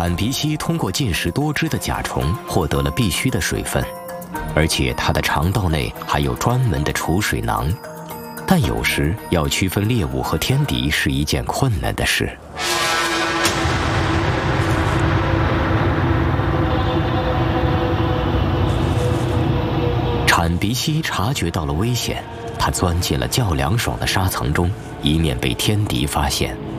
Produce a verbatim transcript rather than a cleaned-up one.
铲鼻蜥通过进食多只的甲虫获得了必需的水分，而且它的肠道内还有专门的储水囊。但有时要区分猎物和天敌是一件困难的事。铲鼻蜥察觉到了危险，它钻进了较凉爽的沙层中，以免被天敌发现。